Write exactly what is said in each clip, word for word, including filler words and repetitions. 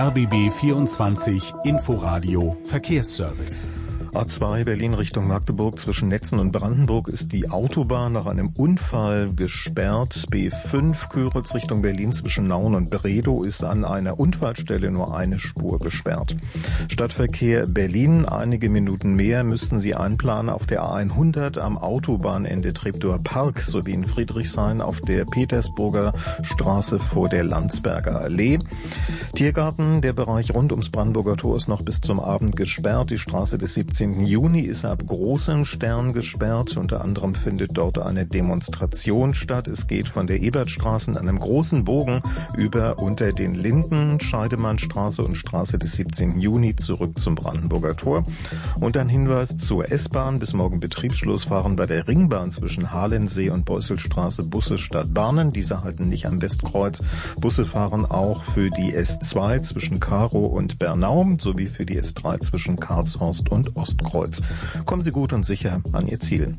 R B B vierundzwanzig Inforadio Verkehrsservice. A zwei Berlin Richtung Magdeburg zwischen Netzen und Brandenburg ist die Autobahn nach einem Unfall gesperrt. B fünf Küritz Richtung Berlin zwischen Nauen und Bredow ist an einer Unfallstelle nur eine Spur gesperrt. Stadtverkehr Berlin, einige Minuten mehr müssten Sie einplanen auf der A hundert am Autobahnende Treptower Park sowie in Friedrichshain auf der Petersburger Straße vor der Landsberger Allee. Tiergarten, der Bereich rund ums Brandenburger Tor ist noch bis zum Abend gesperrt. Die Straße des siebzehnten Juni ist ab Großen Stern gesperrt. Unter anderem findet dort eine Demonstration statt. Es geht von der Ebertstraße in einem großen Bogen über unter den Linden, Scheidemannstraße und Straße des siebzehnten Juni zurück zum Brandenburger Tor. Und ein Hinweis zur S-Bahn. Bis morgen Betriebsschluss fahren bei der Ringbahn zwischen Halensee und Beusselstraße Busse statt Bahnen. Diese halten nicht am Westkreuz. Busse fahren auch für die S zwei zwischen Karow und Bernau sowie für die S drei zwischen Karlshorst und Ostkreuz. Kommen Sie gut und sicher an Ihr Ziel.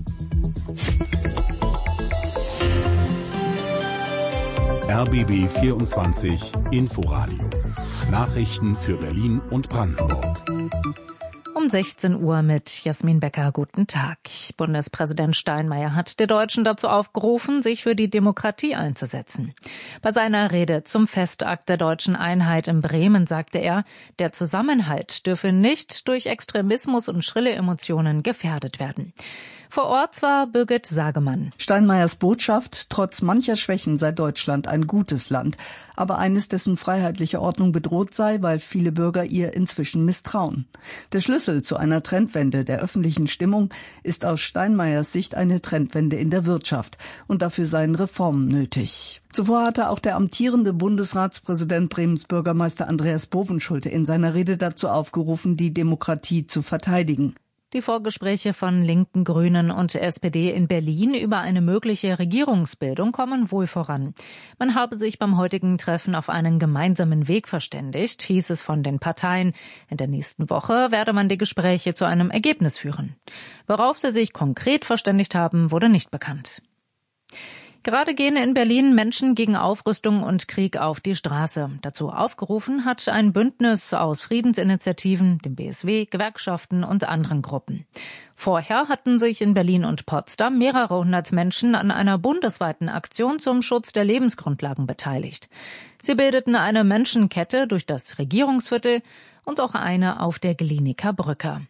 R B B vierundzwanzig Inforadio. Nachrichten für Berlin und Brandenburg. Um sechzehn Uhr mit Jasmin Becker. Guten Tag. Bundespräsident Steinmeier hat die Deutschen dazu aufgerufen, sich für die Demokratie einzusetzen. Bei seiner Rede zum Festakt der deutschen Einheit in Bremen sagte er, der Zusammenhalt dürfe nicht durch Extremismus und schrille Emotionen gefährdet werden. Vor Ort war Birgit Sagemann. Steinmeiers Botschaft: Trotz mancher Schwächen sei Deutschland ein gutes Land, aber eines, dessen freiheitliche Ordnung bedroht sei, weil viele Bürger ihr inzwischen misstrauen. Der Schlüssel zu einer Trendwende der öffentlichen Stimmung ist aus Steinmeiers Sicht eine Trendwende in der Wirtschaft, und dafür seien Reformen nötig. Zuvor hatte auch der amtierende Bundesratspräsident Bremens Bürgermeister Andreas Bovenschulte in seiner Rede dazu aufgerufen, die Demokratie zu verteidigen. Die Vorgespräche von Linken, Grünen und S P D in Berlin über eine mögliche Regierungsbildung kommen wohl voran. Man habe sich beim heutigen Treffen auf einen gemeinsamen Weg verständigt, hieß es von den Parteien. In der nächsten Woche werde man die Gespräche zu einem Ergebnis führen. Worauf sie sich konkret verständigt haben, wurde nicht bekannt. Gerade gehen in Berlin Menschen gegen Aufrüstung und Krieg auf die Straße. Dazu aufgerufen hat ein Bündnis aus Friedensinitiativen, dem B S W, Gewerkschaften und anderen Gruppen. Vorher hatten sich in Berlin und Potsdam mehrere hundert Menschen an einer bundesweiten Aktion zum Schutz der Lebensgrundlagen beteiligt. Sie bildeten eine Menschenkette durch das Regierungsviertel und auch eine auf der Glienicker Brücke.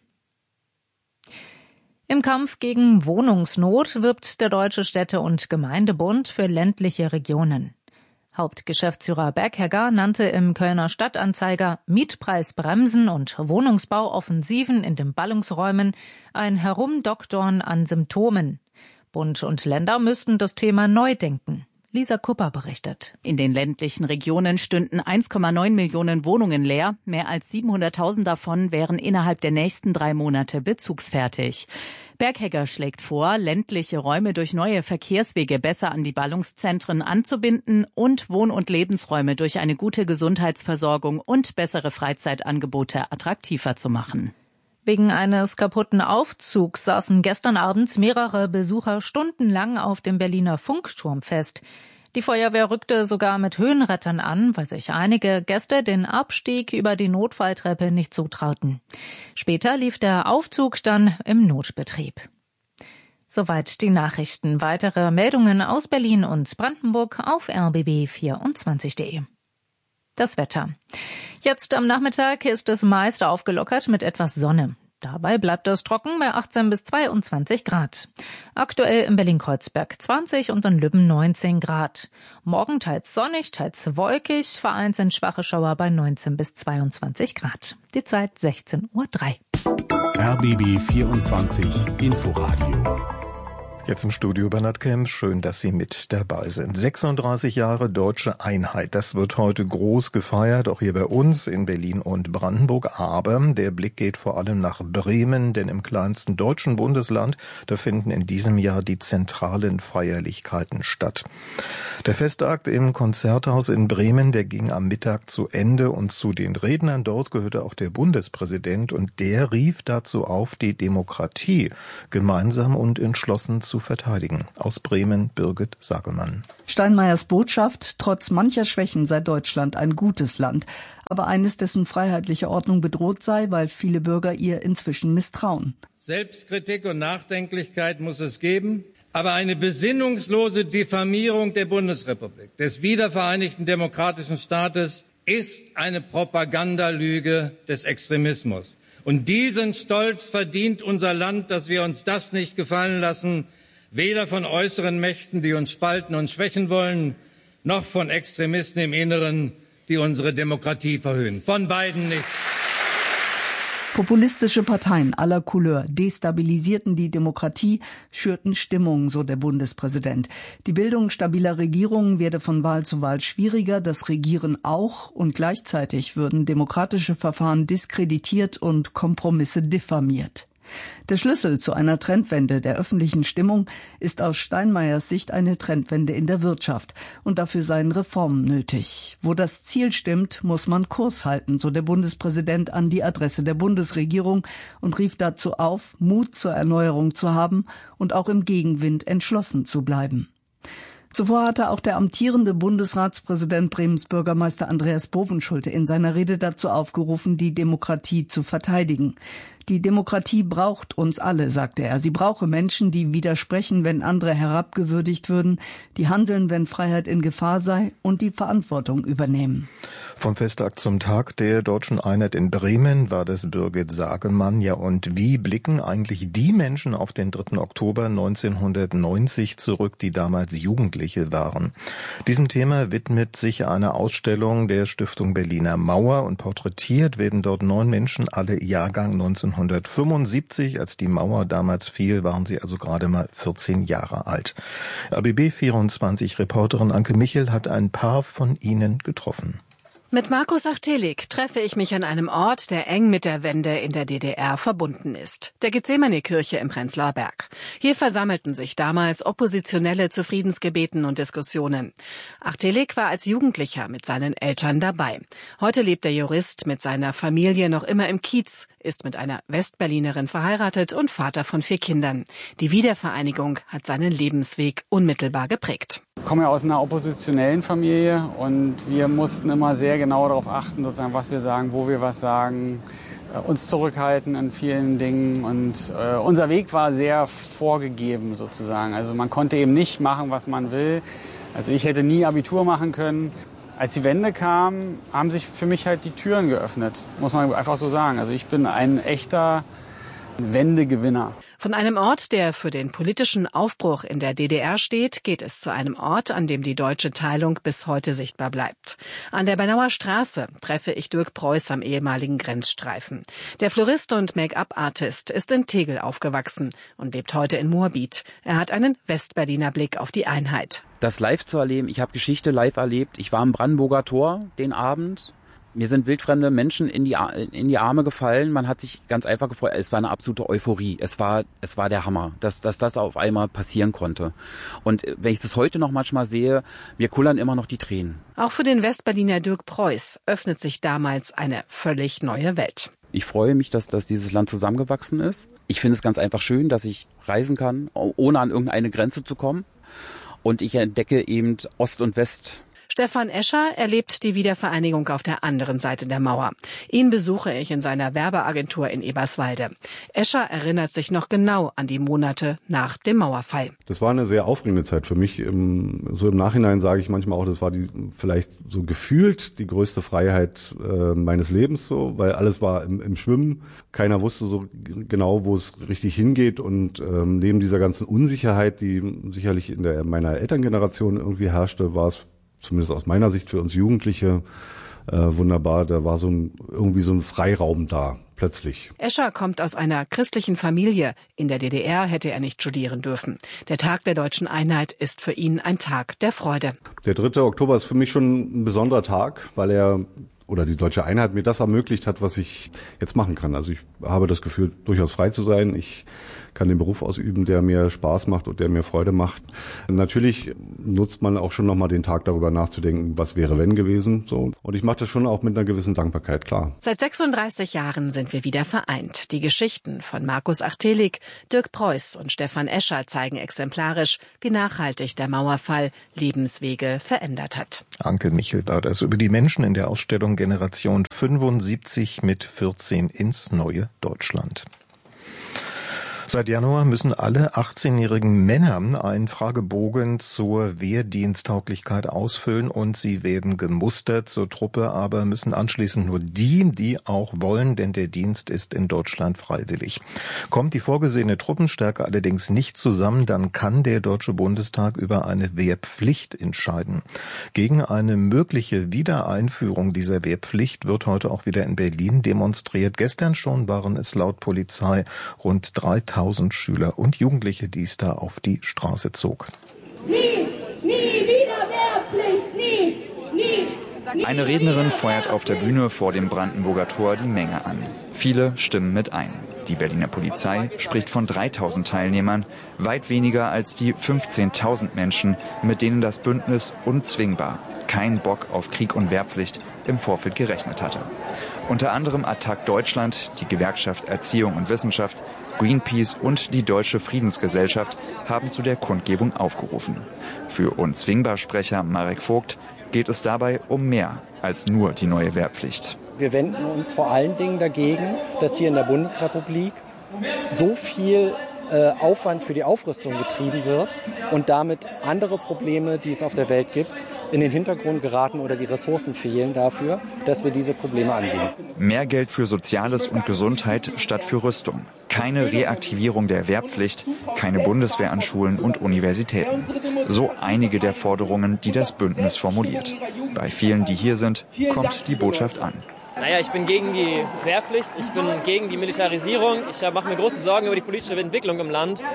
Im Kampf gegen Wohnungsnot wirbt der Deutsche Städte- und Gemeindebund für ländliche Regionen. Hauptgeschäftsführer Berghegger nannte im Kölner Stadtanzeiger Mietpreisbremsen und Wohnungsbauoffensiven in den Ballungsräumen ein Herumdoktern an Symptomen. Bund und Länder müssten das Thema neu denken. Lisa Kupper berichtet. In den ländlichen Regionen stünden eins Komma neun Millionen Wohnungen leer. Mehr als siebenhunderttausend davon wären innerhalb der nächsten drei Monate bezugsfertig. Berghegger schlägt vor, ländliche Räume durch neue Verkehrswege besser an die Ballungszentren anzubinden und Wohn- und Lebensräume durch eine gute Gesundheitsversorgung und bessere Freizeitangebote attraktiver zu machen. Wegen eines kaputten Aufzugs saßen gestern Abend mehrere Besucher stundenlang auf dem Berliner Funkturm fest. Die Feuerwehr rückte sogar mit Höhenrettern an, weil sich einige Gäste den Abstieg über die Notfalltreppe nicht zutrauten. Später lief der Aufzug dann im Notbetrieb. Soweit die Nachrichten. Weitere Meldungen aus Berlin und Brandenburg auf r b b vierundzwanzig punkt de. Das Wetter. Jetzt am Nachmittag ist es meist aufgelockert mit etwas Sonne. Dabei bleibt es trocken bei achtzehn bis zweiundzwanzig Grad. Aktuell in Berlin-Kreuzberg zwanzig und in Lübben neunzehn Grad. Morgen teils sonnig, teils wolkig, vereinzelt schwache Schauer bei neunzehn bis zweiundzwanzig Grad. Die Zeit sechzehn Uhr drei. R B B vierundzwanzig Inforadio. Jetzt im Studio Bernhard Kemp, schön, dass Sie mit dabei sind. sechsunddreißig Jahre deutsche Einheit, das wird heute groß gefeiert, auch hier bei uns in Berlin und Brandenburg. Aber der Blick geht vor allem nach Bremen, denn im kleinsten deutschen Bundesland, da finden in diesem Jahr die zentralen Feierlichkeiten statt. Der Festakt im Konzerthaus in Bremen, der ging am Mittag zu Ende und zu den Rednern dort gehörte auch der Bundespräsident und der rief dazu auf, die Demokratie gemeinsam und entschlossen zu zu verteidigen. Aus Bremen Birgit Sagemann. Steinmeiers Botschaft: Trotz mancher Schwächen sei Deutschland ein gutes Land, aber eines, dessen freiheitliche Ordnung bedroht sei, weil viele Bürger ihr inzwischen misstrauen. Selbstkritik und Nachdenklichkeit muss es geben, aber eine besinnungslose Diffamierung der Bundesrepublik, des wiedervereinigten demokratischen Staates, ist eine Propagandalüge des Extremismus. Und diesen Stolz verdient unser Land, dass wir uns das nicht gefallen lassen, weder von äußeren Mächten, die uns spalten und schwächen wollen, noch von Extremisten im Inneren, die unsere Demokratie verhöhnen. Von beiden nicht. Populistische Parteien aller Couleur destabilisierten die Demokratie, schürten Stimmung, so der Bundespräsident. Die Bildung stabiler Regierungen werde von Wahl zu Wahl schwieriger, das Regieren auch, und gleichzeitig würden demokratische Verfahren diskreditiert und Kompromisse diffamiert. Der Schlüssel zu einer Trendwende der öffentlichen Stimmung ist aus Steinmeiers Sicht eine Trendwende in der Wirtschaft. Und dafür seien Reformen nötig. Wo das Ziel stimmt, muss man Kurs halten, so der Bundespräsident an die Adresse der Bundesregierung und rief dazu auf, Mut zur Erneuerung zu haben und auch im Gegenwind entschlossen zu bleiben. Zuvor hatte auch der amtierende Bundesratspräsident Bremens Bürgermeister Andreas Bovenschulte in seiner Rede dazu aufgerufen, die Demokratie zu verteidigen. Die Demokratie braucht uns alle, sagte er. Sie brauche Menschen, die widersprechen, wenn andere herabgewürdigt würden, die handeln, wenn Freiheit in Gefahr sei und die Verantwortung übernehmen. Vom Festtag zum Tag der Deutschen Einheit in Bremen war das Birgit Sagemann. Ja, und wie blicken eigentlich die Menschen auf den dritten Oktober neunzehnhundertneunzig zurück, die damals Jugendliche waren? Diesem Thema widmet sich eine Ausstellung der Stiftung Berliner Mauer und porträtiert werden dort neun Menschen, alle Jahrgang neunzehnhundertfünfundsiebzig. Als die Mauer damals fiel, waren sie also gerade mal vierzehn Jahre alt. A B B vierundzwanzig-Reporterin Anke Michel hat ein paar von ihnen getroffen. Mit Markus Achtelek treffe ich mich an einem Ort, der eng mit der Wende in der D D R verbunden ist. Der Gethsemane-Kirche im Prenzlauer Berg. Hier versammelten sich damals Oppositionelle zu Friedensgebeten und Diskussionen. Achtelek war als Jugendlicher mit seinen Eltern dabei. Heute lebt der Jurist mit seiner Familie noch immer im Kiez, ist mit einer Westberlinerin verheiratet und Vater von vier Kindern. Die Wiedervereinigung hat seinen Lebensweg unmittelbar geprägt. Ich komme ja aus einer oppositionellen Familie und wir mussten immer sehr genau darauf achten, sozusagen, was wir sagen, wo wir was sagen, uns zurückhalten in vielen Dingen. Und äh, unser Weg war sehr vorgegeben sozusagen. Also man konnte eben nicht machen, was man will. Also ich hätte nie Abitur machen können. Als die Wende kam, haben sich für mich halt die Türen geöffnet, muss man einfach so sagen. Also ich bin ein echter Wendegewinner. Von einem Ort, der für den politischen Aufbruch in der D D R steht, geht es zu einem Ort, an dem die deutsche Teilung bis heute sichtbar bleibt. An der Bernauer Straße treffe ich Dirk Preuß am ehemaligen Grenzstreifen. Der Florist und Make-up-Artist ist in Tegel aufgewachsen und lebt heute in Moabit. Er hat einen Westberliner Blick auf die Einheit. Das live zu erleben, ich habe Geschichte live erlebt. Ich war am Brandenburger Tor den Abend. Mir sind wildfremde Menschen in die, in die Arme gefallen. Man hat sich ganz einfach gefreut. Es war eine absolute Euphorie. Es war, es war der Hammer, dass, dass das auf einmal passieren konnte. Und wenn ich das heute noch manchmal sehe, mir kullern immer noch die Tränen. Auch für den Westberliner Dirk Preuß öffnet sich damals eine völlig neue Welt. Ich freue mich, dass, dass dieses Land zusammengewachsen ist. Ich finde es ganz einfach schön, dass ich reisen kann, ohne an irgendeine Grenze zu kommen. Und ich entdecke eben Ost und West. Stefan Escher erlebt die Wiedervereinigung auf der anderen Seite der Mauer. Ihn besuche ich in seiner Werbeagentur in Eberswalde. Escher erinnert sich noch genau an die Monate nach dem Mauerfall. Das war eine sehr aufregende Zeit für mich. So im Nachhinein sage ich manchmal auch, das war die vielleicht so gefühlt die größte Freiheit äh, meines Lebens, so, weil alles war im, im Schwimmen. Keiner wusste so genau, wo es richtig hingeht. Und ähm, neben dieser ganzen Unsicherheit, die sicherlich in der meiner Elterngeneration irgendwie herrschte, war es zumindest aus meiner Sicht für uns Jugendliche äh, wunderbar. Da war so ein, irgendwie so ein Freiraum da, plötzlich. Escher kommt aus einer christlichen Familie. In der D D R hätte er nicht studieren dürfen. Der Tag der deutschen Einheit ist für ihn ein Tag der Freude. Der dritte Oktober ist für mich schon ein besonderer Tag, weil er oder die deutsche Einheit mir das ermöglicht hat, was ich jetzt machen kann. Also ich habe das Gefühl, durchaus frei zu sein. Ich kann den Beruf ausüben, der mir Spaß macht und der mir Freude macht. Natürlich nutzt man auch schon nochmal den Tag darüber nachzudenken, was wäre wenn gewesen. So. Und ich mache das schon auch mit einer gewissen Dankbarkeit, klar. Seit sechsunddreißig Jahren sind wir wieder vereint. Die Geschichten von Markus Achtelek, Dirk Preuß und Stefan Escher zeigen exemplarisch, wie nachhaltig der Mauerfall Lebenswege verändert hat. Anke Michel war das über die Menschen in der Ausstellung Generation fünfundsiebzig mit vierzehn ins neue Deutschland. Seit Januar müssen alle achtzehnjährigen Männer einen Fragebogen zur Wehrdiensttauglichkeit ausfüllen und sie werden gemustert zur Truppe, aber müssen anschließend nur die, die auch wollen, denn der Dienst ist in Deutschland freiwillig. Kommt die vorgesehene Truppenstärke allerdings nicht zusammen, dann kann der Deutsche Bundestag über eine Wehrpflicht entscheiden. Gegen eine mögliche Wiedereinführung dieser Wehrpflicht wird heute auch wieder in Berlin demonstriert. Gestern schon waren es laut Polizei rund dreitausend Schüler und Jugendliche, die es da auf die Straße zog. Nie, nie wieder Wehrpflicht, nie, nie, nie. Eine Rednerin feuert auf der Bühne vor dem Brandenburger Tor die Menge an. Viele stimmen mit ein. Die Berliner Polizei spricht von dreitausend Teilnehmern, weit weniger als die fünfzehntausend Menschen, mit denen das Bündnis unzwingbar, kein Bock auf Krieg und Wehrpflicht im Vorfeld gerechnet hatte. Unter anderem Attac Deutschland, die Gewerkschaft Erziehung und Wissenschaft, Greenpeace und die Deutsche Friedensgesellschaft haben zu der Kundgebung aufgerufen. Für Unzwingbar-Sprecher Marek Vogt geht es dabei um mehr als nur die neue Wehrpflicht. Wir wenden uns vor allen Dingen dagegen, dass hier in der Bundesrepublik so viel äh, Aufwand für die Aufrüstung betrieben wird und damit andere Probleme, die es auf der Welt gibt, in den Hintergrund geraten oder die Ressourcen fehlen dafür, dass wir diese Probleme angehen. Mehr Geld für Soziales und Gesundheit statt für Rüstung. Keine Reaktivierung der Wehrpflicht, keine Bundeswehr an Schulen und Universitäten. So einige der Forderungen, die das Bündnis formuliert. Bei vielen, die hier sind, kommt die Botschaft an. Naja, ich bin gegen die Wehrpflicht, ich bin gegen die Militarisierung, ich mache mir große Sorgen über die politische Entwicklung im Land.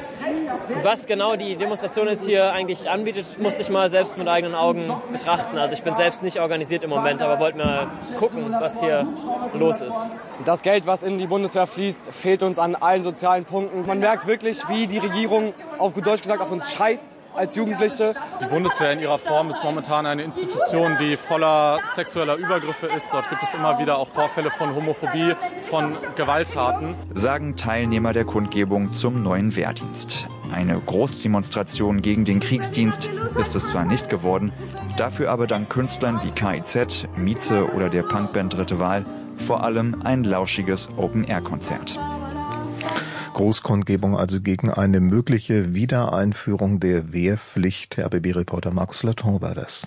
Was genau die Demonstration jetzt hier eigentlich anbietet, musste ich mal selbst mit eigenen Augen betrachten. Also ich bin selbst nicht organisiert im Moment, aber wollte mal gucken, was hier los ist. Das Geld, was in die Bundeswehr fließt, fehlt uns an allen sozialen Punkten. Man merkt wirklich, wie die Regierung, auf gut Deutsch gesagt, auf uns scheißt als Jugendliche. Die Bundeswehr in ihrer Form ist momentan eine Institution, die voller sexueller Übergriffe ist. Dort gibt es immer wieder auch Vorfälle von Homophobie, von Gewalttaten. Sagen Teilnehmer der Kundgebung zum neuen Wehrdienst. Eine Großdemonstration gegen den Kriegsdienst ist es zwar nicht geworden, dafür aber dank Künstlern wie K I Z, Mieze oder der Punkband Dritte Wahl vor allem ein lauschiges Open-Air-Konzert. Großkundgebung also gegen eine mögliche Wiedereinführung der Wehrpflicht. R B B-Reporter Markus Laton war das.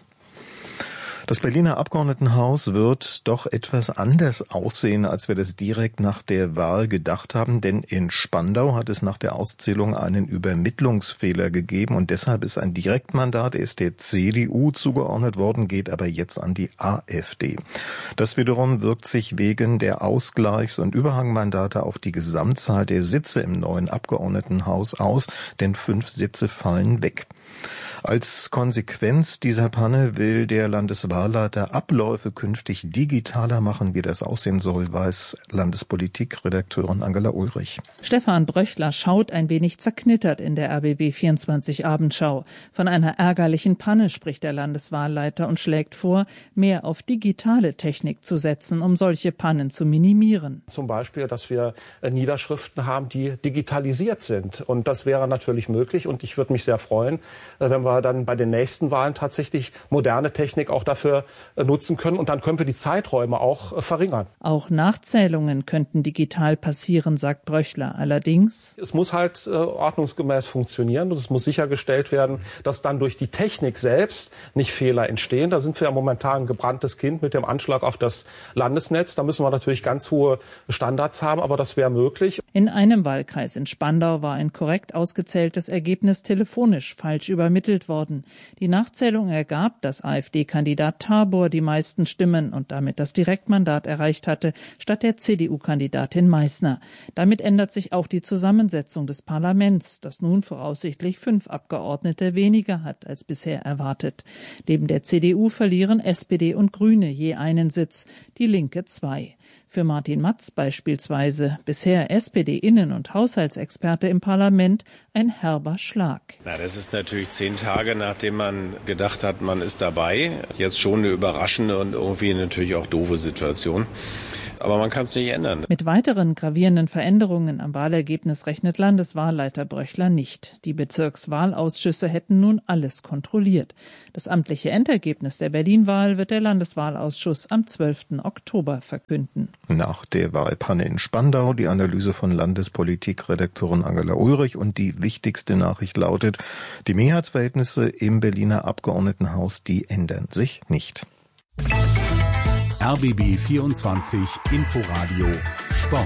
Das Berliner Abgeordnetenhaus wird doch etwas anders aussehen, als wir das direkt nach der Wahl gedacht haben, denn in Spandau hat es nach der Auszählung einen Übermittlungsfehler gegeben und deshalb ist ein Direktmandat erst der C D U zugeordnet worden, geht aber jetzt an die AfD. Das wiederum wirkt sich wegen der Ausgleichs- und Überhangmandate auf die Gesamtzahl der Sitze im neuen Abgeordnetenhaus aus, denn fünf Sitze fallen weg. Als Konsequenz dieser Panne will der Landeswahlleiter Abläufe künftig digitaler machen. Wie das aussehen soll, weiß Landespolitikredakteurin Angela Ulrich. Stefan Bröchler schaut ein wenig zerknittert in der R B B vierundzwanzig Abendschau. Von einer ärgerlichen Panne spricht der Landeswahlleiter und schlägt vor, mehr auf digitale Technik zu setzen, um solche Pannen zu minimieren. Zum Beispiel, dass wir Niederschriften haben, die digitalisiert sind. Und das wäre natürlich möglich. Und ich würde mich sehr freuen, wenn wir dann bei den nächsten Wahlen tatsächlich moderne Technik auch dafür nutzen können. Und dann können wir die Zeiträume auch verringern. Auch Nachzählungen könnten digital passieren, sagt Bröchler. Allerdings: Es muss halt äh, ordnungsgemäß funktionieren und es muss sichergestellt werden, dass dann durch die Technik selbst nicht Fehler entstehen. Da sind wir ja momentan ein gebranntes Kind mit dem Anschlag auf das Landesnetz. Da müssen wir natürlich ganz hohe Standards haben, aber das wäre möglich. In einem Wahlkreis in Spandau war ein korrekt ausgezähltes Ergebnis telefonisch falsch übermittelt worden. Die Nachzählung ergab, dass AfD-Kandidat Tabor die meisten Stimmen und damit das Direktmandat erreicht hatte, statt der C D U-Kandidatin Meissner. Damit ändert sich auch die Zusammensetzung des Parlaments, das nun voraussichtlich fünf Abgeordnete weniger hat als bisher erwartet. Neben der C D U verlieren S P D und Grüne je einen Sitz, die Linke zwei. Für Martin Matz beispielsweise, bisher S P D-Innen- und Haushaltsexperte im Parlament, ein herber Schlag. Na, das ist natürlich zehn Tage, nachdem man gedacht hat, man ist dabei. Jetzt schon eine überraschende und irgendwie natürlich auch doofe Situation. Aber man kann es nicht ändern. Mit weiteren gravierenden Veränderungen am Wahlergebnis rechnet Landeswahlleiter Bröchler nicht. Die Bezirkswahlausschüsse hätten nun alles kontrolliert. Das amtliche Endergebnis der Berlin-Wahl wird der Landeswahlausschuss am zwölften Oktober verkünden. Nach der Wahlpanne in Spandau die Analyse von Landespolitikredakteurin Angela Ulrich und die wichtigste Nachricht lautet, die Mehrheitsverhältnisse im Berliner Abgeordnetenhaus, die ändern sich nicht. R B B vierundzwanzig Inforadio Sport.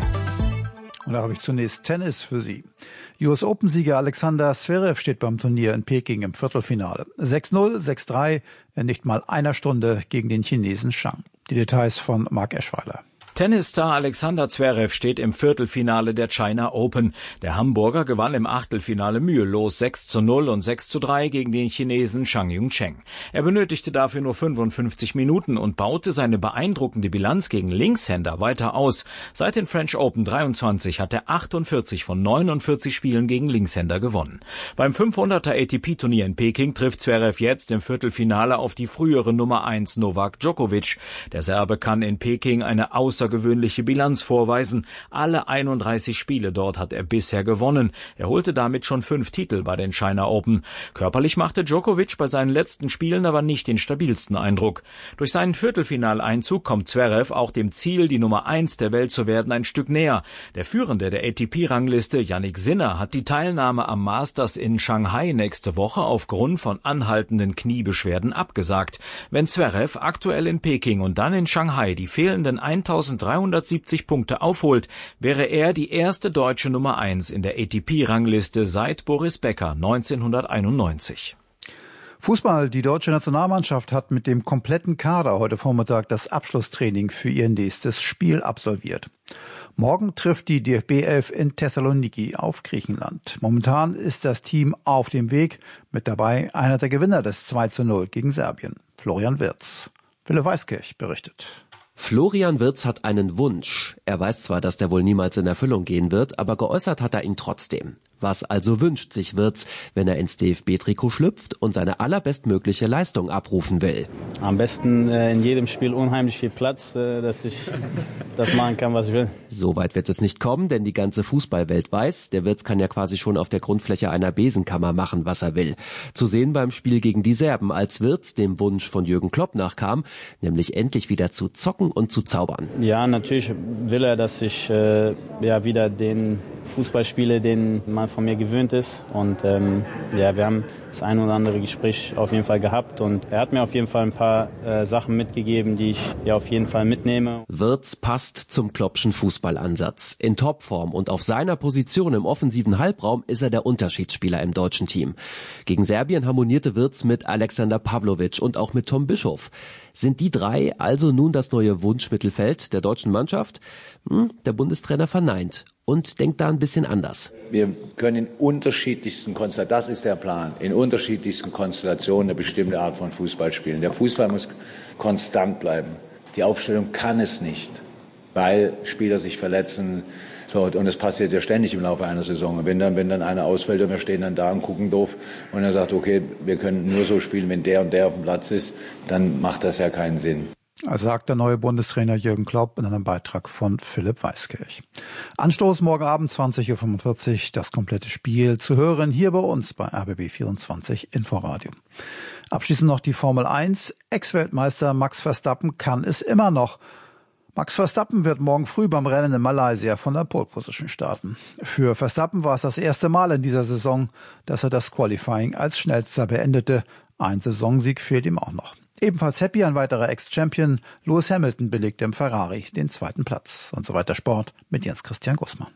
Und da habe ich zunächst Tennis für Sie. U S Open-Sieger Alexander Zverev steht beim Turnier in Peking im Viertelfinale. sechs null, sechs drei in nicht mal einer Stunde gegen den Chinesen Zhang. Die Details von Marc Eschweiler. Tennisstar Alexander Zverev steht im Viertelfinale der China Open. Der Hamburger gewann im Achtelfinale mühelos sechs zu null und sechs zu drei gegen den Chinesen Zhang Yongcheng. Er benötigte dafür nur fünfundfünfzig Minuten und baute seine beeindruckende Bilanz gegen Linkshänder weiter aus. Seit den French Open dreiundzwanzig hat er achtundvierzig von neunundvierzig Spielen gegen Linkshänder gewonnen. Beim fünfhunderter A T P-Turnier in Peking trifft Zverev jetzt im Viertelfinale auf die frühere Nummer eins Novak Djokovic. Der Serbe kann in Peking eine außer außergewöhnliche Bilanz vorweisen. Alle einunddreißig Spiele dort hat er bisher gewonnen. Er holte damit schon fünf Titel bei den China Open. Körperlich machte Djokovic bei seinen letzten Spielen aber nicht den stabilsten Eindruck. Durch seinen Viertelfinaleinzug kommt Zverev auch dem Ziel, die Nummer eins der Welt zu werden, ein Stück näher. Der Führende der A T P-Rangliste, Jannik Sinner, hat die Teilnahme am Masters in Shanghai nächste Woche aufgrund von anhaltenden Kniebeschwerden abgesagt. Wenn Zverev aktuell in Peking und dann in Shanghai die fehlenden eintausenddreihundertsiebzig Punkte aufholt, wäre er die erste deutsche Nummer eins in der A T P-Rangliste seit Boris Becker neunzehnhunderteinundneunzig. Fußball. Die deutsche Nationalmannschaft hat mit dem kompletten Kader heute Vormittag das Abschlusstraining für ihr nächstes Spiel absolviert. Morgen trifft die D F B elf in Thessaloniki auf Griechenland. Momentan ist das Team auf dem Weg. Mit dabei einer der Gewinner des zwei zu null gegen Serbien, Florian Wirtz. Wille Weiskirch berichtet. Florian Wirtz hat einen Wunsch. Er weiß zwar, dass der wohl niemals in Erfüllung gehen wird, aber geäußert hat er ihn trotzdem. Was also wünscht sich Wirtz, wenn er ins D F B-Trikot schlüpft und seine allerbestmögliche Leistung abrufen will? Am besten äh, in jedem Spiel unheimlich viel Platz, äh, dass ich das machen kann, was ich will. So weit wird es nicht kommen, denn die ganze Fußballwelt weiß, der Wirtz kann ja quasi schon auf der Grundfläche einer Besenkammer machen, was er will. Zu sehen beim Spiel gegen die Serben, als Wirtz dem Wunsch von Jürgen Klopp nachkam, nämlich endlich wieder zu zocken und zu zaubern. Ja, natürlich will er, dass ich äh, ja wieder den Fußball spiele, den man von mir gewöhnt ist. Und ähm, ja, wir haben das ein oder andere Gespräch auf jeden Fall gehabt und er hat mir auf jeden Fall ein paar äh, Sachen mitgegeben, die ich ja auf jeden Fall mitnehme. Wirtz passt zum Kloppschen Fußballansatz. In Topform und auf seiner Position im offensiven Halbraum ist er der Unterschiedsspieler im deutschen Team. Gegen Serbien harmonierte Wirtz mit Alexander Pavlovic und auch mit Tom Bischoff. Sind die drei also nun das neue Wunschmittelfeld der deutschen Mannschaft? Hm, der Bundestrainer verneint und denkt da ein bisschen anders. Wir können in unterschiedlichsten Konstellationen, das ist der Plan, in unterschiedlichsten Konstellationen eine bestimmte Art von Fußball spielen. Der Fußball muss konstant bleiben. Die Aufstellung kann es nicht, weil Spieler sich verletzen. So, und das passiert ja ständig im Laufe einer Saison. Und wenn dann, wenn dann einer ausfällt und wir stehen dann da und gucken doof und er sagt, okay, wir können nur so spielen, wenn der und der auf dem Platz ist, dann macht das ja keinen Sinn. Sagt der neue Bundestrainer Jürgen Klopp in einem Beitrag von Philipp Weiskirch. Anstoß morgen Abend zwanzig Uhr fünfundvierzig, das komplette Spiel zu hören hier bei uns bei R B B vierundzwanzig Inforadio. Abschließend noch die Formel eins. Ex-Weltmeister Max Verstappen kann es immer noch. Max Verstappen wird morgen früh beim Rennen in Malaysia von der Pole Position starten. Für Verstappen war es das erste Mal in dieser Saison, dass er das Qualifying als schnellster beendete. Ein Saisonsieg fehlt ihm auch noch. Ebenfalls happy ein weiterer Ex-Champion, Lewis Hamilton belegte im Ferrari den zweiten Platz. Und so weiter Sport mit Jens Christian Gussmann.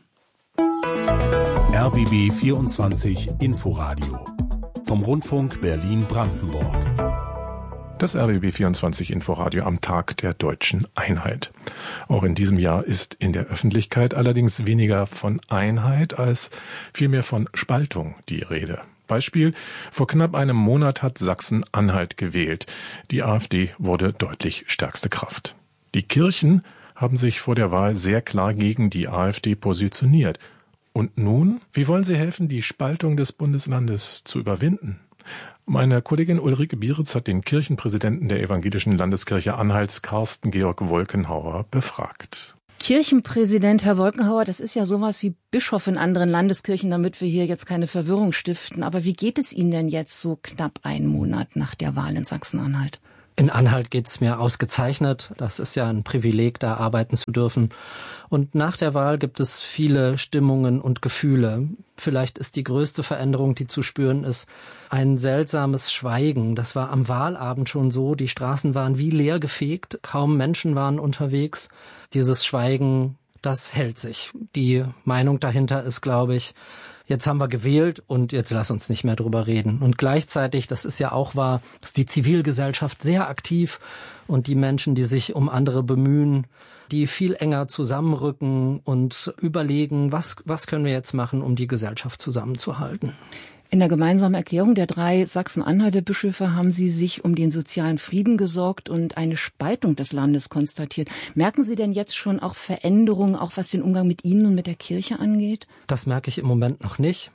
R B B vierundzwanzig Inforadio vom Rundfunk Berlin-Brandenburg. Das R B B vierundzwanzig Inforadio am Tag der deutschen Einheit. Auch in diesem Jahr ist in der Öffentlichkeit allerdings weniger von Einheit als vielmehr von Spaltung die Rede. Beispiel: Vor knapp einem Monat hat Sachsen-Anhalt gewählt. Die AfD wurde deutlich stärkste Kraft. Die Kirchen haben sich vor der Wahl sehr klar gegen die AfD positioniert. Und nun, wie wollen Sie helfen, die Spaltung des Bundeslandes zu überwinden? Meine Kollegin Ulrike Bieritz hat den Kirchenpräsidenten der Evangelischen Landeskirche Anhalts, Carsten Georg Wolkenhauer, befragt. Kirchenpräsident Herr Wolkenhauer, das ist ja sowas wie Bischof in anderen Landeskirchen, damit wir hier jetzt keine Verwirrung stiften. Aber wie geht es Ihnen denn jetzt so knapp einen Monat nach der Wahl in Sachsen-Anhalt? In Anhalt geht's mir ausgezeichnet. Das ist ja ein Privileg, da arbeiten zu dürfen. Und nach der Wahl gibt es viele Stimmungen und Gefühle. Vielleicht ist die größte Veränderung, die zu spüren ist, ein seltsames Schweigen. Das war am Wahlabend schon so. Die Straßen waren wie leer gefegt. Kaum Menschen waren unterwegs. Dieses Schweigen, das hält sich. Die Meinung dahinter ist, glaube ich, jetzt haben wir gewählt und jetzt lass uns nicht mehr drüber reden. Und gleichzeitig, das ist ja auch wahr, ist die Zivilgesellschaft sehr aktiv und die Menschen, die sich um andere bemühen, die viel enger zusammenrücken und überlegen, was, was können wir jetzt machen, um die Gesellschaft zusammenzuhalten. In der gemeinsamen Erklärung der drei Sachsen-Anhalter Bischöfe haben Sie sich um den sozialen Frieden gesorgt und eine Spaltung des Landes konstatiert. Merken Sie denn jetzt schon auch Veränderungen, auch was den Umgang mit Ihnen und mit der Kirche angeht? Das merke ich im Moment noch nicht.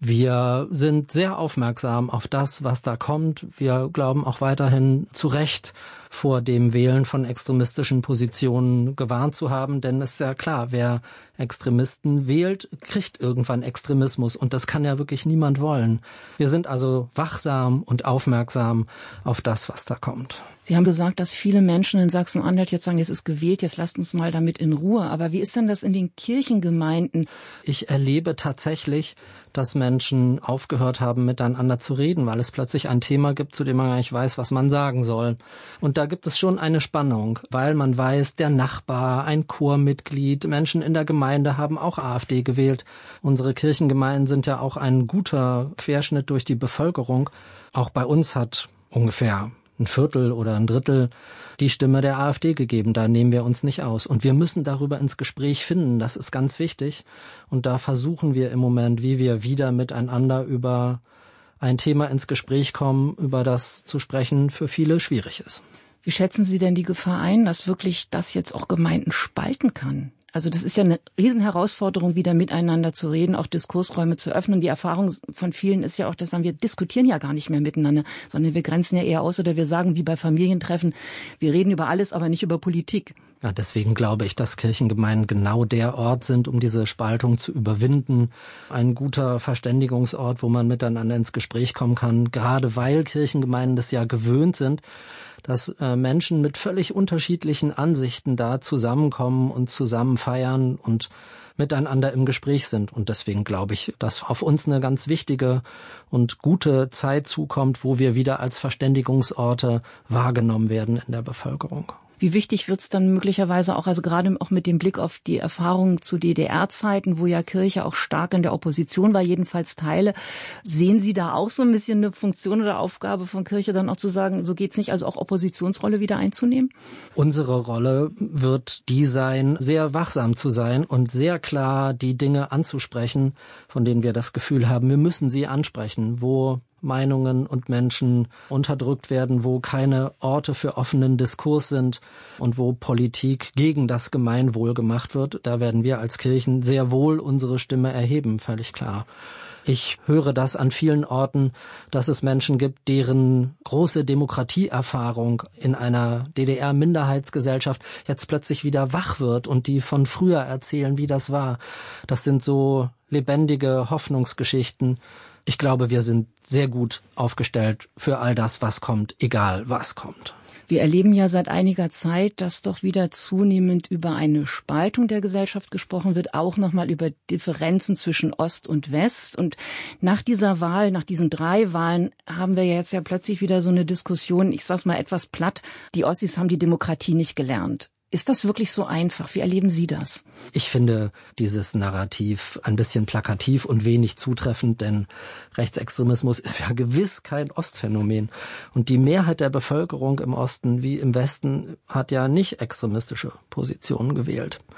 Wir sind sehr aufmerksam auf das, was da kommt. Wir glauben auch weiterhin zu Recht vor dem Wählen von extremistischen Positionen gewarnt zu haben. Denn es ist ja klar, wer Extremisten wählt, kriegt irgendwann Extremismus. Und das kann ja wirklich niemand wollen. Wir sind also wachsam und aufmerksam auf das, was da kommt. Sie haben gesagt, dass viele Menschen in Sachsen-Anhalt jetzt sagen, jetzt ist gewählt, jetzt lasst uns mal damit in Ruhe. Aber wie ist denn das in den Kirchengemeinden? Ich erlebe tatsächlich, dass Menschen aufgehört haben, miteinander zu reden, weil es plötzlich ein Thema gibt, zu dem man gar nicht weiß, was man sagen soll. Und da gibt es schon eine Spannung, weil man weiß, der Nachbar, ein Chormitglied, Menschen in der Gemeinde haben auch AfD gewählt. Unsere Kirchengemeinden sind ja auch ein guter Querschnitt durch die Bevölkerung. Auch bei uns hat ungefähr ein Viertel oder ein Drittel die Stimme der AfD gegeben. Da nehmen wir uns nicht aus. Und wir müssen darüber ins Gespräch finden. Das ist ganz wichtig. Und da versuchen wir im Moment, wie wir wieder miteinander über ein Thema ins Gespräch kommen, über das zu sprechen für viele schwierig ist. Wie schätzen Sie denn die Gefahr ein, dass wirklich das jetzt auch Gemeinden spalten kann? Also das ist ja eine Riesenherausforderung, wieder miteinander zu reden, auch Diskursräume zu öffnen. Die Erfahrung von vielen ist ja auch, dass sagen, wir diskutieren ja gar nicht mehr miteinander, sondern wir grenzen ja eher aus oder wir sagen wie bei Familientreffen, wir reden über alles, aber nicht über Politik. Ja, deswegen glaube ich, dass Kirchengemeinden genau der Ort sind, um diese Spaltung zu überwinden. Ein guter Verständigungsort, wo man miteinander ins Gespräch kommen kann, gerade weil Kirchengemeinden das ja gewöhnt sind, dass äh, Menschen mit völlig unterschiedlichen Ansichten da zusammenkommen und zusammen feiern und miteinander im Gespräch sind. Und deswegen glaube ich, dass auf uns eine ganz wichtige und gute Zeit zukommt, wo wir wieder als Verständigungsorte wahrgenommen werden in der Bevölkerung. Wie wichtig wird's dann möglicherweise auch, also gerade auch mit dem Blick auf die Erfahrungen zu D D R-Zeiten, wo ja Kirche auch stark in der Opposition war, jedenfalls Teile. Sehen Sie da auch so ein bisschen eine Funktion oder Aufgabe von Kirche, dann auch zu sagen, so geht's nicht, also auch Oppositionsrolle wieder einzunehmen? Unsere Rolle wird die sein, sehr wachsam zu sein und sehr klar die Dinge anzusprechen, von denen wir das Gefühl haben, wir müssen sie ansprechen, wo Meinungen und Menschen unterdrückt werden, wo keine Orte für offenen Diskurs sind und wo Politik gegen das Gemeinwohl gemacht wird. Da werden wir als Kirchen sehr wohl unsere Stimme erheben, völlig klar. Ich höre das an vielen Orten, dass es Menschen gibt, deren große Demokratieerfahrung in einer D D R-Minderheitsgesellschaft jetzt plötzlich wieder wach wird und die von früher erzählen, wie das war. Das sind so lebendige Hoffnungsgeschichten. Ich glaube, wir sind sehr gut aufgestellt für all das, was kommt, egal was kommt. Wir erleben ja seit einiger Zeit, dass doch wieder zunehmend über eine Spaltung der Gesellschaft gesprochen wird, auch nochmal über Differenzen zwischen Ost und West. Und nach dieser Wahl, nach diesen drei Wahlen, haben wir jetzt ja plötzlich wieder so eine Diskussion, ich sag's mal etwas platt, die Ossis haben die Demokratie nicht gelernt. Ist das wirklich so einfach? Wie erleben Sie das? Ich finde dieses Narrativ ein bisschen plakativ und wenig zutreffend, denn Rechtsextremismus ist ja gewiss kein Ostphänomen. Und die Mehrheit der Bevölkerung im Osten wie im Westen hat ja nicht extremistische Positionen gewählt.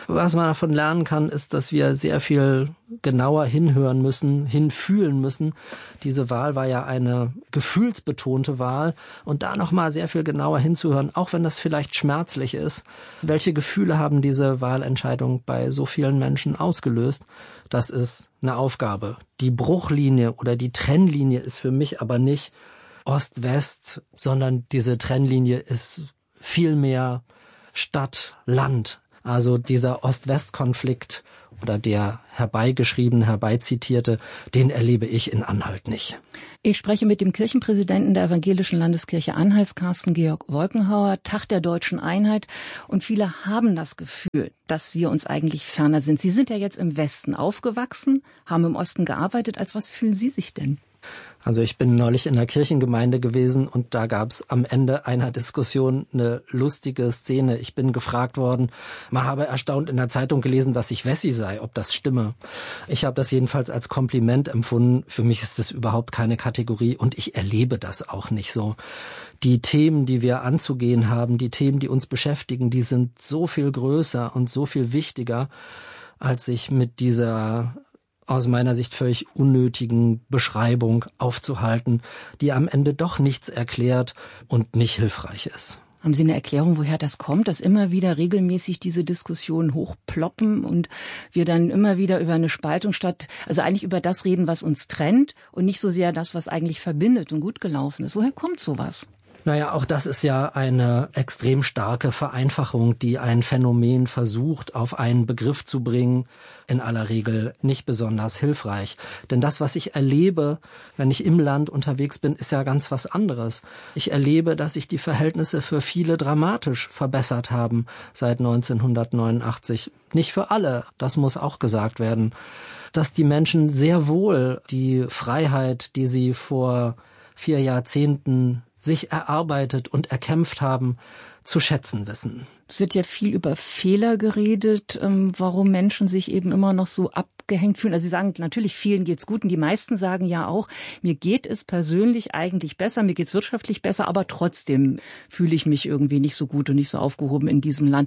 Was man davon lernen kann, ist, dass wir sehr viel genauer hinhören müssen, hinfühlen müssen. Diese Wahl war ja eine gefühlsbetonte Wahl und da nochmal sehr viel genauer hinzuhören, auch wenn das vielleicht schmerzlich ist. Welche Gefühle haben diese Wahlentscheidung bei so vielen Menschen ausgelöst? Das ist eine Aufgabe. Die Bruchlinie oder die Trennlinie ist für mich aber nicht Ost-West, sondern diese Trennlinie ist vielmehr Stadt, Land. Also dieser Ost-West-Konflikt oder der herbeigeschriebene, herbeizitierte, den erlebe ich in Anhalt nicht. Ich spreche mit dem Kirchenpräsidenten der Evangelischen Landeskirche Anhalts, Carsten Georg Wolkenhauer, Tag der deutschen Einheit. Und viele haben das Gefühl, dass wir uns eigentlich ferner sind. Sie sind ja jetzt im Westen aufgewachsen, haben im Osten gearbeitet. Als was fühlen Sie sich denn? Also ich bin neulich in der Kirchengemeinde gewesen und da gab es am Ende einer Diskussion eine lustige Szene. Ich bin gefragt worden, man habe erstaunt in der Zeitung gelesen, dass ich Wessi sei, ob das stimme. Ich habe das jedenfalls als Kompliment empfunden. Für mich ist das überhaupt keine Kategorie und ich erlebe das auch nicht so. Die Themen, die wir anzugehen haben, die Themen, die uns beschäftigen, die sind so viel größer und so viel wichtiger, als sich mit dieser aus meiner Sicht völlig unnötigen Beschreibung aufzuhalten, die am Ende doch nichts erklärt und nicht hilfreich ist. Haben Sie eine Erklärung, woher das kommt, dass immer wieder regelmäßig diese Diskussionen hochploppen und wir dann immer wieder über eine Spaltung statt, also eigentlich über das reden, was uns trennt und nicht so sehr das, was eigentlich verbindet und gut gelaufen ist? Woher kommt sowas? Naja, auch das ist ja eine extrem starke Vereinfachung, die ein Phänomen versucht, auf einen Begriff zu bringen, in aller Regel nicht besonders hilfreich. Denn das, was ich erlebe, wenn ich im Land unterwegs bin, ist ja ganz was anderes. Ich erlebe, dass sich die Verhältnisse für viele dramatisch verbessert haben seit neunzehnhundertneunundachtzig. Nicht für alle, das muss auch gesagt werden. Dass die Menschen sehr wohl die Freiheit, die sie vor vier Jahrzehnten sich erarbeitet und erkämpft haben, zu schätzen wissen. Es wird ja viel über Fehler geredet, warum Menschen sich eben immer noch so abgehängt fühlen. Also Sie sagen, natürlich vielen geht's gut und die meisten sagen ja auch, mir geht es persönlich eigentlich besser, mir geht's wirtschaftlich besser, aber trotzdem fühle ich mich irgendwie nicht so gut und nicht so aufgehoben in diesem Land.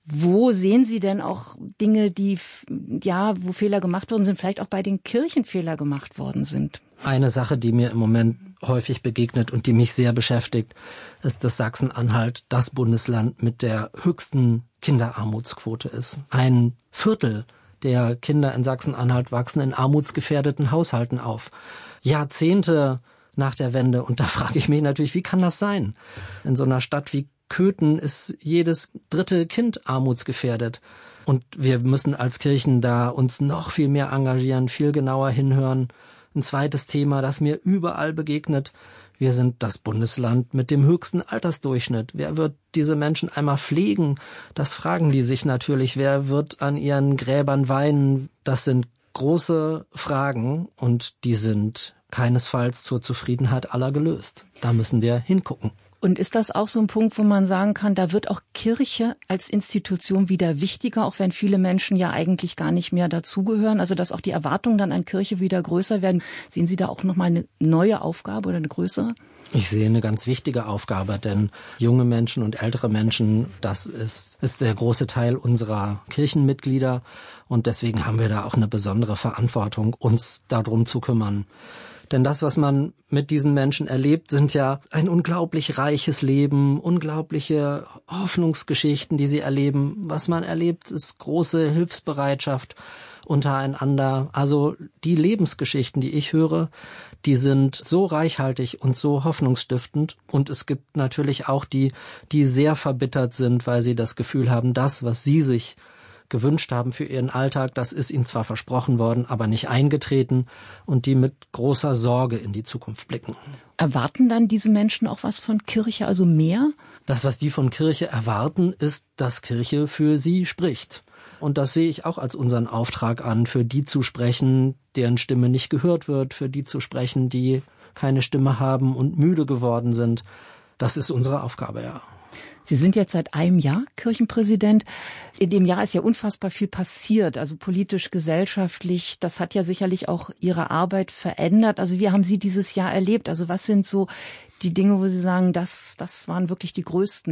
Wo sehen Sie denn auch Dinge, die, ja, wo Fehler gemacht worden sind, vielleicht auch bei den Kirchen Fehler gemacht worden sind? Eine Sache, die mir im Moment häufig begegnet und die mich sehr beschäftigt, ist, dass Sachsen-Anhalt das Bundesland mit der höchsten Kinderarmutsquote ist. Ein Viertel der Kinder in Sachsen-Anhalt wachsen in armutsgefährdeten Haushalten auf. Jahrzehnte nach der Wende. Und da frage ich mich natürlich, wie kann das sein? In so einer Stadt wie Köthen ist jedes dritte Kind armutsgefährdet. Und wir müssen als Kirchen da uns noch viel mehr engagieren, viel genauer hinhören. Ein zweites Thema, das mir überall begegnet. Wir sind das Bundesland mit dem höchsten Altersdurchschnitt. Wer wird diese Menschen einmal pflegen? Das fragen die sich natürlich. Wer wird an ihren Gräbern weinen? Das sind große Fragen und die sind keinesfalls zur Zufriedenheit aller gelöst. Da müssen wir hingucken. Und ist das auch so ein Punkt, wo man sagen kann, da wird auch Kirche als Institution wieder wichtiger, auch wenn viele Menschen ja eigentlich gar nicht mehr dazugehören? Also dass auch die Erwartungen dann an Kirche wieder größer werden. Sehen Sie da auch nochmal eine neue Aufgabe oder eine größere? Ich sehe eine ganz wichtige Aufgabe, denn junge Menschen und ältere Menschen, das ist, ist der große Teil unserer Kirchenmitglieder. Und deswegen haben wir da auch eine besondere Verantwortung, uns darum zu kümmern. Denn das, was man mit diesen Menschen erlebt, sind ja ein unglaublich reiches Leben, unglaubliche Hoffnungsgeschichten, die sie erleben. Was man erlebt, ist große Hilfsbereitschaft untereinander. Also die Lebensgeschichten, die ich höre, die sind so reichhaltig und so hoffnungsstiftend. Und es gibt natürlich auch die, die sehr verbittert sind, weil sie das Gefühl haben, das, was sie sich gewünscht haben für ihren Alltag, das ist ihnen zwar versprochen worden, aber nicht eingetreten und die mit großer Sorge in die Zukunft blicken. Erwarten dann diese Menschen auch was von Kirche, also mehr? Das, was die von Kirche erwarten, ist, dass Kirche für sie spricht. Und das sehe ich auch als unseren Auftrag an, für die zu sprechen, deren Stimme nicht gehört wird, für die zu sprechen, die keine Stimme haben und müde geworden sind. Das ist unsere Aufgabe, ja. Sie sind jetzt seit einem Jahr Kirchenpräsident. In dem Jahr ist ja unfassbar viel passiert, also politisch, gesellschaftlich. Das hat ja sicherlich auch Ihre Arbeit verändert. Also wie haben Sie dieses Jahr erlebt? Also was sind so die Dinge, wo Sie sagen, das, das waren wirklich die größten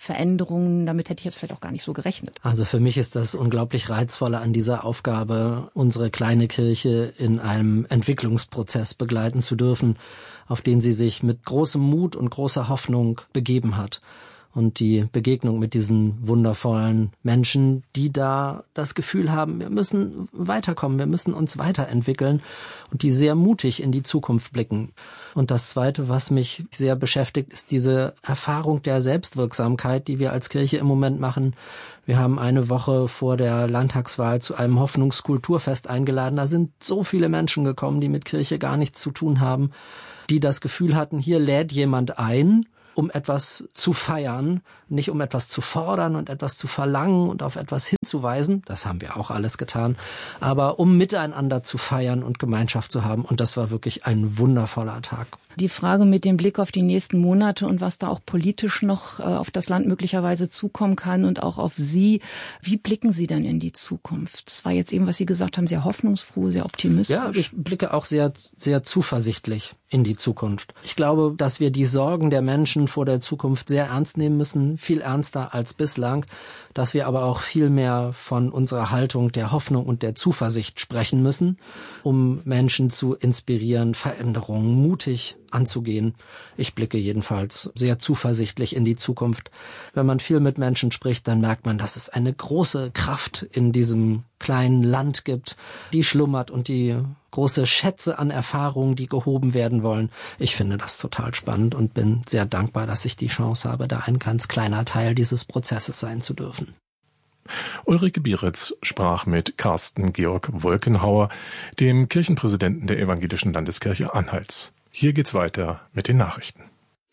Veränderungen, damit hätte ich jetzt vielleicht auch gar nicht so gerechnet. Also für mich ist das unglaublich Reizvolle an dieser Aufgabe, unsere kleine Kirche in einem Entwicklungsprozess begleiten zu dürfen, auf den sie sich mit großem Mut und großer Hoffnung begeben hat. Und die Begegnung mit diesen wundervollen Menschen, die da das Gefühl haben, wir müssen weiterkommen, wir müssen uns weiterentwickeln und die sehr mutig in die Zukunft blicken. Und das Zweite, was mich sehr beschäftigt, ist diese Erfahrung der Selbstwirksamkeit, die wir als Kirche im Moment machen. Wir haben eine Woche vor der Landtagswahl zu einem Hoffnungskulturfest eingeladen. Da sind so viele Menschen gekommen, die mit Kirche gar nichts zu tun haben, die das Gefühl hatten, hier lädt jemand ein, um etwas zu feiern, nicht um etwas zu fordern und etwas zu verlangen und auf etwas hinzuweisen, das haben wir auch alles getan, aber um miteinander zu feiern und Gemeinschaft zu haben. Und das war wirklich ein wundervoller Tag. Die Frage mit dem Blick auf die nächsten Monate und was da auch politisch noch äh, auf das Land möglicherweise zukommen kann und auch auf Sie. Wie blicken Sie denn in die Zukunft? Es war jetzt eben, was Sie gesagt haben, sehr hoffnungsfroh, sehr optimistisch. Ja, ich blicke auch sehr, sehr zuversichtlich in die Zukunft. Ich glaube, dass wir die Sorgen der Menschen vor der Zukunft sehr ernst nehmen müssen, viel ernster als bislang, dass wir aber auch viel mehr von unserer Haltung der Hoffnung und der Zuversicht sprechen müssen, um Menschen zu inspirieren, Veränderungen mutig anzugehen. Ich blicke jedenfalls sehr zuversichtlich in die Zukunft. Wenn man viel mit Menschen spricht, dann merkt man, dass es eine große Kraft in diesem kleinen Land gibt, die schlummert und die große Schätze an Erfahrungen, die gehoben werden wollen. Ich finde das total spannend und bin sehr dankbar, dass ich die Chance habe, da ein ganz kleiner Teil dieses Prozesses sein zu dürfen. Ulrike Bieritz sprach mit Carsten Georg Wolkenhauer, dem Kirchenpräsidenten der Evangelischen Landeskirche Anhalts. Hier geht's weiter mit den Nachrichten.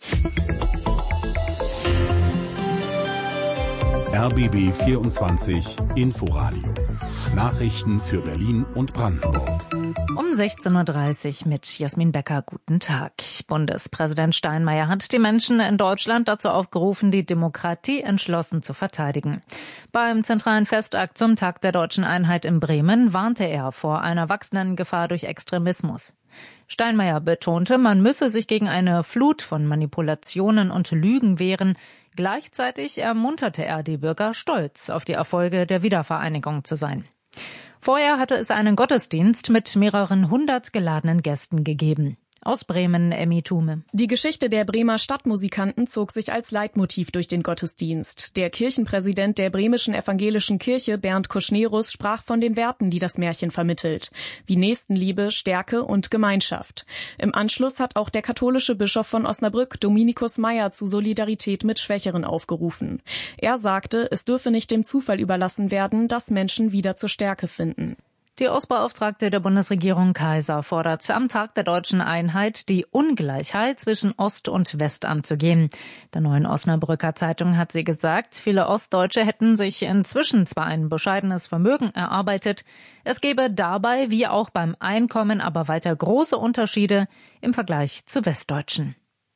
R B B vierundzwanzig Inforadio. Nachrichten für Berlin und Brandenburg. Um sechzehn Uhr dreißig mit Jasmin Becker. Guten Tag. Bundespräsident Steinmeier hat die Menschen in Deutschland dazu aufgerufen, die Demokratie entschlossen zu verteidigen. Beim zentralen Festakt zum Tag der deutschen Einheit in Bremen warnte er vor einer wachsenden Gefahr durch Extremismus. Steinmeier betonte, man müsse sich gegen eine Flut von Manipulationen und Lügen wehren. Gleichzeitig ermunterte er die Bürger, stolz auf die Erfolge der Wiedervereinigung zu sein. Vorher hatte es einen Gottesdienst mit mehreren hundert geladenen Gästen gegeben. Aus Bremen, Emmy Thume. Die Geschichte der Bremer Stadtmusikanten zog sich als Leitmotiv durch den Gottesdienst. Der Kirchenpräsident der bremischen evangelischen Kirche, Bernd Kuschnerus, sprach von den Werten, die das Märchen vermittelt, wie Nächstenliebe, Stärke und Gemeinschaft. Im Anschluss hat auch der katholische Bischof von Osnabrück, Dominikus Meyer, zu Solidarität mit Schwächeren aufgerufen. Er sagte, es dürfe nicht dem Zufall überlassen werden, dass Menschen wieder zur Stärke finden. Die Ostbeauftragte der Bundesregierung Kaiser fordert am Tag der deutschen Einheit, die Ungleichheit zwischen Ost und West anzugehen. Der Neuen Osnabrücker Zeitung hat sie gesagt, viele Ostdeutsche hätten sich inzwischen zwar ein bescheidenes Vermögen erarbeitet, es gebe dabei wie auch beim Einkommen aber weiter große Unterschiede im Vergleich zu Westdeutschen.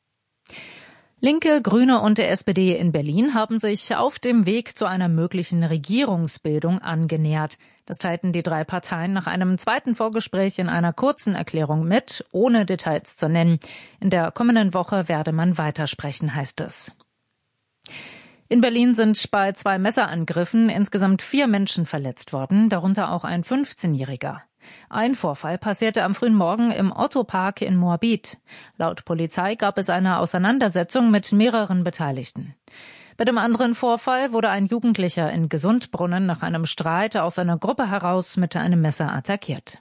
Linke, Grüne und der S P D in Berlin haben sich auf dem Weg zu einer möglichen Regierungsbildung angenähert. Das teilten die drei Parteien nach einem zweiten Vorgespräch in einer kurzen Erklärung mit, ohne Details zu nennen. In der kommenden Woche werde man weitersprechen, heißt es. In Berlin sind bei zwei Messerangriffen insgesamt vier Menschen verletzt worden, darunter auch ein fünfzehnjähriger. Ein Vorfall passierte am frühen Morgen im Otto-Park in Moabit. Laut Polizei gab es eine Auseinandersetzung mit mehreren Beteiligten. Bei dem anderen Vorfall wurde ein Jugendlicher in Gesundbrunnen nach einem Streit aus einer Gruppe heraus mit einem Messer attackiert.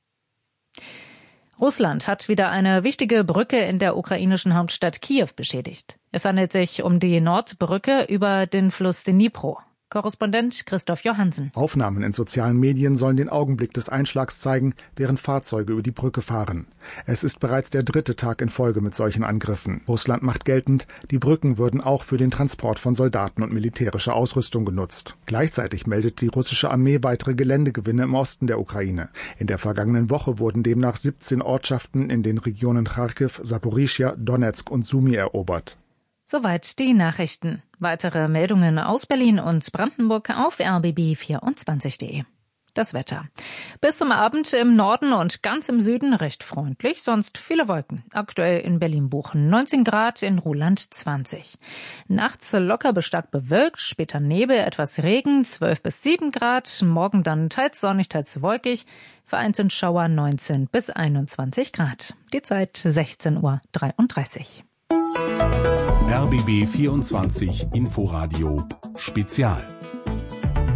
Russland hat wieder eine wichtige Brücke in der ukrainischen Hauptstadt Kiew beschädigt. Es handelt sich um die Nordbrücke über den Fluss Dnipro. Korrespondent Christoph Johansen. Aufnahmen in sozialen Medien sollen den Augenblick des Einschlags zeigen, während Fahrzeuge über die Brücke fahren. Es ist bereits der dritte Tag in Folge mit solchen Angriffen. Russland macht geltend, die Brücken würden auch für den Transport von Soldaten und militärischer Ausrüstung genutzt. Gleichzeitig meldet die russische Armee weitere Geländegewinne im Osten der Ukraine. In der vergangenen Woche wurden demnach siebzehn Ortschaften in den Regionen Charkiw, Saporischschja, Donezk und Sumy erobert. Soweit die Nachrichten. Weitere Meldungen aus Berlin und Brandenburg auf r b b vierundzwanzig punkt de. Das Wetter. Bis zum Abend im Norden und ganz im Süden recht freundlich, sonst viele Wolken. Aktuell in Berlin-Buchen neunzehn Grad, in Ruhland zwanzig. Nachts locker bis stark bewölkt, später Nebel, etwas Regen, zwölf bis sieben Grad. Morgen dann teils sonnig, teils wolkig. Vereinzelt Schauer neunzehn bis einundzwanzig Grad. Die Zeit sechzehn Uhr dreiunddreißig. R B B vierundzwanzig Inforadio Spezial.